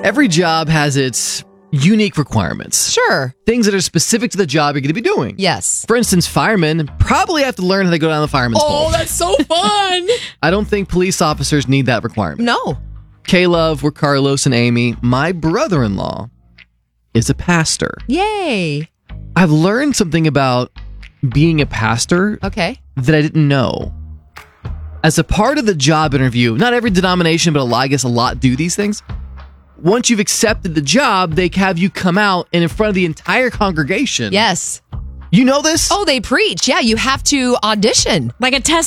Every job has its unique requirements. Sure. Things that are specific to the job you're going to be doing. Yes. For instance, firemen probably have to learn how to go down the fireman's pole. Oh, that's so fun. I don't think police officers need that requirement. No. K-Love, we're Carlos and Amy. My brother-in-law is a pastor. Yay. I've learned something about being a pastor Okay. that I didn't know. As a part of the job interview, not every denomination, but I guess a lot do these things. Once you've accepted the job, they have you come out and in front of the entire congregation. Yes. You know this? Oh, they preach. Yeah, you have to audition. Like a